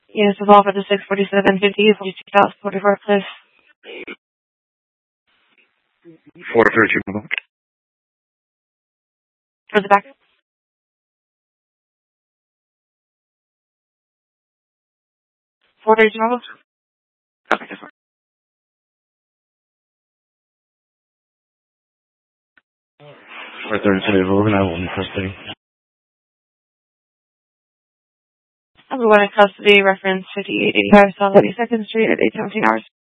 Yes, evolve at the 64750, 44 Cliff. 413. For the back. Four days normal? Okay, that's fine. 432, we're going to have one in custody. Everyone in custody, reference 5885 South 82nd Street at 8:17 hours.